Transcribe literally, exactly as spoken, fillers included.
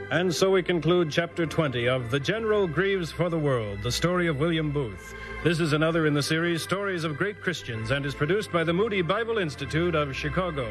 And so we conclude Chapter twenty of The General Grieves for the World, the story of William Booth. This is another in the series, Stories of Great Christians, and is produced by the Moody Bible Institute of Chicago.